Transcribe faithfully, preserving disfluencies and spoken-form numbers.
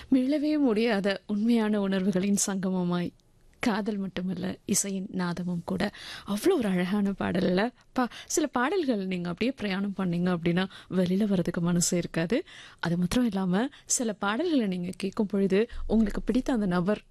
மீளவே முடியாத உண்மையான உணர்வுகளின் சங்கமமாய் காதல் மட்டுமல்ல இசையின் நாதமும் கூட. அவ்வளோ ஒரு அழகான பாடல்ல பா சில பாடல்கள் நீங்கள் அப்படியே பிரயாணம் பண்ணீங்க அப்படின்னா வெளியில் வர்றதுக்கு மனசு இருக்காது. அது மாத்திரம் இல்லாமல் சில பாடல்களை நீங்கள் கேட்கும் பொழுது உங்களுக்கு பிடித்த அந்த நபர்